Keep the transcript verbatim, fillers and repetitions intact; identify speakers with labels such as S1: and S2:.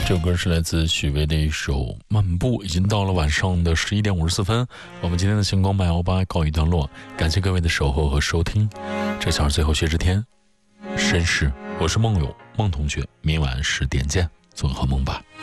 S1: 这首歌是来自许巍的一首《漫步》，已经到了晚上的十一点五十四分。我们今天的星光麦欧巴告一段落，感谢各位的守候和收听。这小时最后薛之天，绅士，我是梦勇，梦同学，明晚十点见，做个好梦吧。